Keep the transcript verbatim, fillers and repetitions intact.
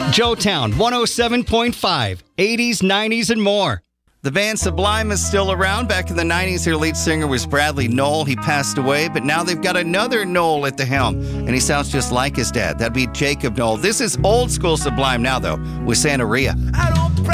Joetown one oh seven point five, eighties, nineties, and more. The band Sublime is still around. Back in the nineties, their lead singer was Bradley Noel. He passed away, but now they've got another Noel at the helm, and he sounds just like his dad. That'd be Jacob Noel. This is old school Sublime now, though, with Santeria.